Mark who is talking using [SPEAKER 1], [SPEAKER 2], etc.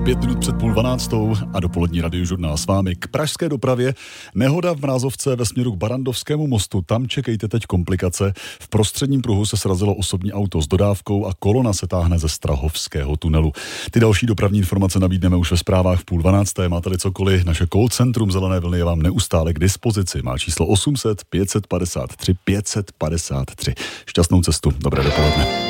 [SPEAKER 1] 5 minut před 11:30 a dopolední radiožurnál s vámi. K pražské dopravě nehoda v Mrázovce ve směru k Barrandovskému mostu. Tam čekejte teď komplikace. V prostředním pruhu se srazilo osobní auto s dodávkou a kolona se táhne ze Strahovského tunelu. Ty další dopravní informace nabídneme už ve zprávách v 11:30. Máte-li cokoliv, naše call centrum Zelené vlny je vám neustále k dispozici. Má číslo 800 553 553. Šťastnou cestu. Dobré dopoledne.